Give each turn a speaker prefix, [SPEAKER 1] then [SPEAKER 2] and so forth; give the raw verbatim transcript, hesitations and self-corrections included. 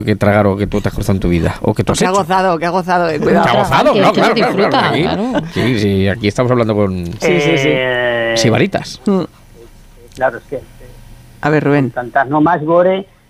[SPEAKER 1] que tragar o que tú te has cruzado en tu vida o que tú
[SPEAKER 2] O
[SPEAKER 1] has
[SPEAKER 2] que ha
[SPEAKER 1] hecho.
[SPEAKER 2] gozado, que ha gozado. eh,
[SPEAKER 1] Que
[SPEAKER 2] Cuidado.
[SPEAKER 1] ha gozado,
[SPEAKER 3] que
[SPEAKER 1] no,
[SPEAKER 3] es que se
[SPEAKER 1] claro, claro,
[SPEAKER 3] disfruta,
[SPEAKER 1] claro, aquí,
[SPEAKER 3] claro.
[SPEAKER 1] sí, sí, aquí estamos hablando con
[SPEAKER 2] Sí, sí, sí.
[SPEAKER 4] Eh,
[SPEAKER 1] sibaritas.
[SPEAKER 2] Mm.
[SPEAKER 4] Claro, es que
[SPEAKER 2] A ver,
[SPEAKER 4] con
[SPEAKER 2] Rubén.
[SPEAKER 4] tantas no más gore